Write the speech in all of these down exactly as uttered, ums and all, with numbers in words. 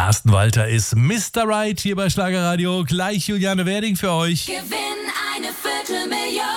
Carsten Walter ist Mister Right hier bei Schlagerradio. Gleich Juliane Werding für euch. Gewinn eine Viertelmillion.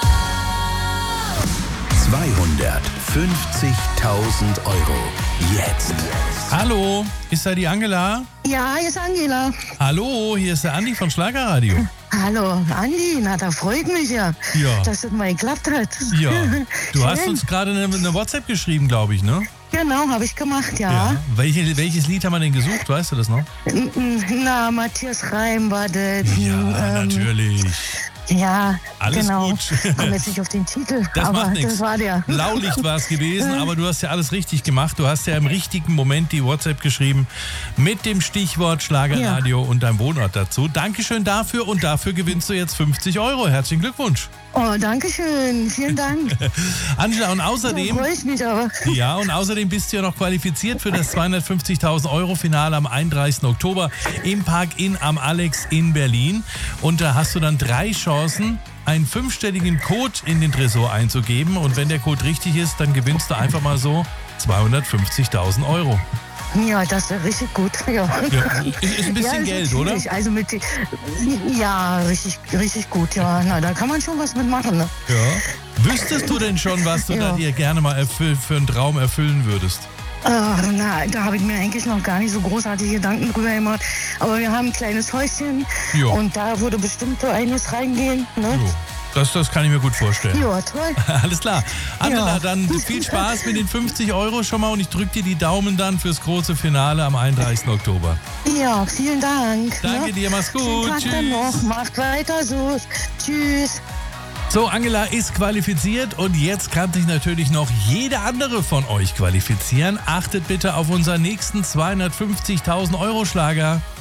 zweihundertfünfzigtausend Euro. Jetzt. Hallo, ist da die Angela? Ja, hier ist Angela. Hallo, hier ist der Andi von Schlagerradio. Hallo, Andi, na, da freut mich ja, Ja. dass das mal geklappt hat. Ja, du hast Schön. uns gerade eine, eine WhatsApp geschrieben, glaube ich, ne? Genau, habe ich gemacht, ja. Welche, welches Lied haben wir denn gesucht, weißt du das noch? N- n- Na, Matthias Reim war das. Ja, ähm, natürlich. Ja, Alles genau. gut. Komm jetzt nicht auf den Titel, Das aber macht nichts. das war der. Blaulicht war es gewesen, aber du hast ja alles richtig gemacht. Du hast ja im richtigen Moment die WhatsApp geschrieben mit dem Stichwort Schlagerradio und deinem Wohnort dazu. Dankeschön dafür und dafür gewinnst du jetzt fünfzig Euro. Herzlichen Glückwunsch. Oh, danke schön, vielen Dank. Angela, und Da außerdem, freue ich mich aber. ja, und außerdem bist du ja noch qualifiziert für das zweihundertfünfzigtausend Euro Finale am einunddreißigsten Oktober im Park Inn am Alex in Berlin. Und da hast du dann drei Chancen, einen fünfstelligen Code in den Tresor einzugeben. Und wenn der Code richtig ist, dann gewinnst du einfach mal so zweihundertfünfzigtausend Euro. Ja, das wäre richtig gut. Ja, Ja, ist ist ein bisschen ja, Geld, ist oder? schwierig. Also mit, ja, richtig, richtig gut. Ja, na, da kann man schon was mitmachen. Ne? Ja. Wüsstest du denn schon, was du Ja. da dir gerne mal erfüll, für einen Traum erfüllen würdest? Ach, na, da habe ich mir eigentlich noch gar nicht so großartige Gedanken drüber gemacht. Aber wir haben ein kleines Häuschen Ja. und da würde bestimmt so einiges reingehen. Ne? So, das, das kann ich mir gut vorstellen. Ja, toll. Alles klar. Angela, Ja. dann viel Spaß mit den fünfzig Euro schon mal und ich drücke dir die Daumen dann fürs große Finale am einunddreißigsten Oktober. Ja, vielen Dank. Danke ne? dir, mach's gut. Schönen Tag dann noch. Tschüss. Macht weiter so. Tschüss. So, Angela ist qualifiziert und jetzt kann sich natürlich noch jede andere von euch qualifizieren. Achtet bitte auf unseren nächsten zweihundertfünfzigtausend Euro Schlager.